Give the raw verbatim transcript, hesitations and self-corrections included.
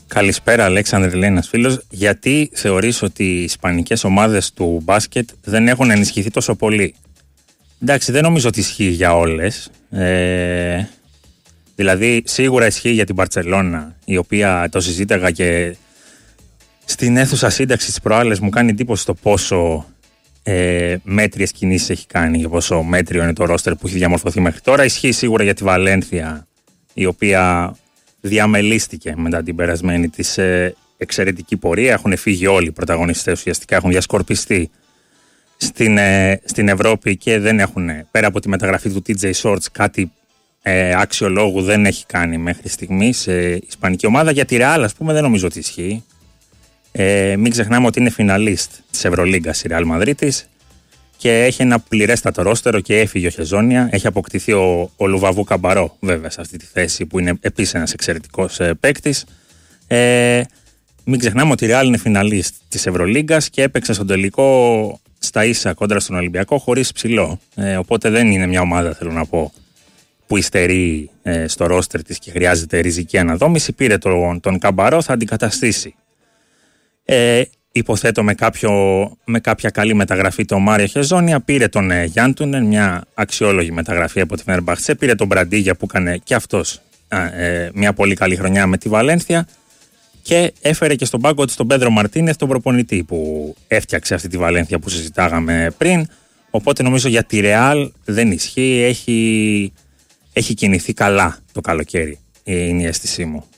Καλησπέρα, Αλέξανδρε, λέει ένας φίλος. Γιατί θεωρείς ότι οι ισπανικές ομάδες του μπάσκετ δεν έχουν ενισχυθεί τόσο πολύ? Εντάξει, δεν νομίζω ότι ισχύει για όλες. Ε, δηλαδή, σίγουρα ισχύει για την Μπαρτσελώνα, η οποία το συζήταγα και στην αίθουσα σύνταξη της προάλλες μου κάνει εντύπωση το πόσο ε, μέτριες κινήσεις έχει κάνει και πόσο μέτριο είναι το ρόστερ που έχει διαμορφωθεί μέχρι τώρα. Ισχύει σίγουρα για τη Βαλένθια, η οποία διαμελίστηκε μετά την περασμένη της ε, εξαιρετική πορεία. Έχουν φύγει όλοι οι πρωταγωνιστές, ουσιαστικά έχουν διασκορπιστεί στην, ε, στην Ευρώπη και δεν έχουν, πέρα από τη μεταγραφή του τι τζέι Shorts, κάτι ε, άξιο λόγου δεν έχει κάνει μέχρι στιγμής ε, η ισπανική ομάδα. Για τη Real, ας πούμε, δεν νομίζω ότι ισχύει. Ε, μην ξεχνάμε ότι είναι φιναλίστ της Ευρωλίγκας η Real Μαδρίτης και έχει ένα πληρέστατο ρόστερο και έφυγε ο Χεζόνια. Έχει αποκτηθεί ο, ο Λουβαβού Καμπαρό, βέβαια, σε αυτή τη θέση που είναι επίσης ένας εξαιρετικός ε, παίκτης. Ε, μην ξεχνάμε ότι η Real είναι φιναλίστ της Ευρωλίγκας και έπαιξε στον τελικό στα ίσα κόντρα στον Ολυμπιακό χωρίς ψηλό. Ε, οπότε δεν είναι μια ομάδα, θέλω να πω, που υστερεί ε, στο ρόστερ της και χρειάζεται ριζική αναδόμηση. Πήρε τον, τον Καμπαρό, θα αντικαταστήσει. Ε, υποθέτω με, κάποιο, με κάποια καλή μεταγραφή το Μάριο Χεζόνια. Πήρε τον ε, Γιάντουνεν, μια αξιόλογη μεταγραφή από τη Φενερμπαχτσέ. Πήρε τον Μπραντίγια που έκανε και αυτός ε, μια πολύ καλή χρονιά με τη Βαλένθια. Και έφερε και στον πάγκο του τον Πέδρο Μαρτίνεθ, τον προπονητή που έφτιαξε αυτή τη Βαλένθια που συζητάγαμε πριν. Οπότε νομίζω για τη Ρεάλ δεν ισχύει. Έχει, έχει κινηθεί καλά το καλοκαίρι, είναι η αίσθησή μου.